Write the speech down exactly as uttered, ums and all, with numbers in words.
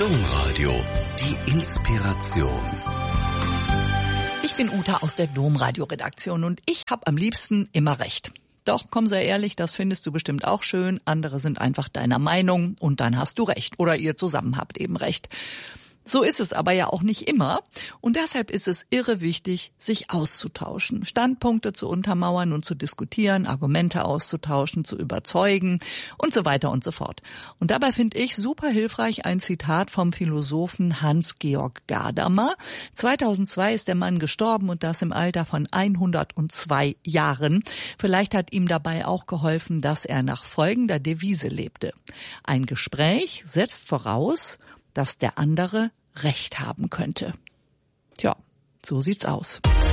Domradio, die Inspiration. Ich bin Uta aus der Domradio-Redaktion und ich habe am liebsten immer recht. Doch, komm sehr ehrlich, das findest du bestimmt auch schön. Andere sind einfach deiner Meinung und dann hast du recht. Oder ihr zusammen habt eben recht. So ist es aber ja auch nicht immer. Und deshalb ist es irre wichtig, sich auszutauschen, Standpunkte zu untermauern und zu diskutieren, Argumente auszutauschen, zu überzeugen und so weiter und so fort. Und dabei finde ich super hilfreich ein Zitat vom Philosophen Hans-Georg Gadamer. zweitausendzwei ist der Mann gestorben und das im Alter von hundertzwei Jahren. Vielleicht hat ihm dabei auch geholfen, dass er nach folgender Devise lebte. Ein Gespräch setzt voraus, dass der andere Recht haben könnte. Tja, so sieht's aus.